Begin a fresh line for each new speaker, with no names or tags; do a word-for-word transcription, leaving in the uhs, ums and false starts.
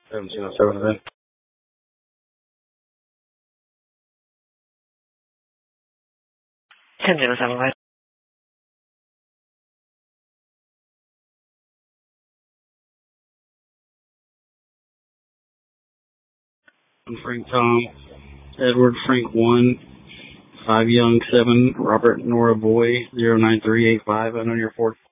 seventeen oh seven event.
ten zero seven five.
Frank Tom, Edward Frank one, five Young seven, Robert Nora Boy zero nine three eight five. I know you're fourth.